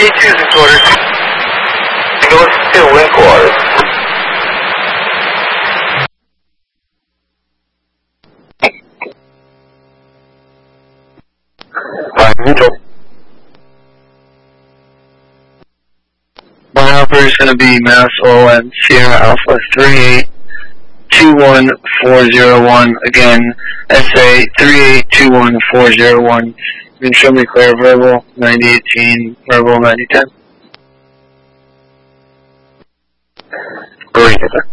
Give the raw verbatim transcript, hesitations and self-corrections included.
ninety-two is in quarters. North two wind quarters. Alright, neutral. My operator is going to be Mass O N Sierra Alpha three eight two one four zero one. Again, S A three eight two one four zero one. You can show me clear verbal ninety eighteen, verbal ninety ten. Great.